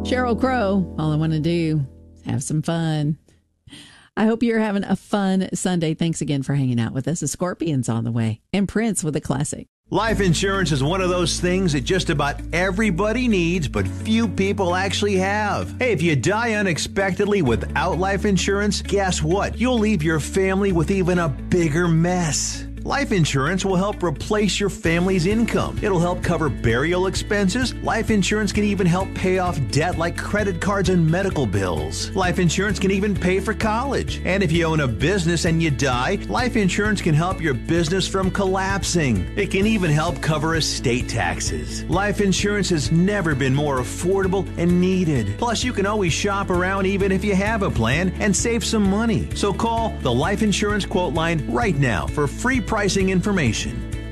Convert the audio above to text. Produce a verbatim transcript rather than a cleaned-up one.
Sheryl Crow, all I want to do is have some fun. I hope you're having a fun Sunday. Thanks again for hanging out with us. The Scorpions on the way, and Prince with a classic. Life insurance is one of those things that just about everybody needs, but few people actually have. Hey, if you die unexpectedly without life insurance, guess what? You'll leave your family with even a bigger mess. Life insurance will help replace your family's income. It'll help cover burial expenses. Life insurance can even help pay off debt like credit cards and medical bills. Life insurance can even pay for college. And if you own a business and you die, life insurance can help your business from collapsing. It can even help cover estate taxes. Life insurance has never been more affordable and needed. Plus, you can always shop around even if you have a plan and save some money. So call the Life Insurance Quote Line right now for free pricing information.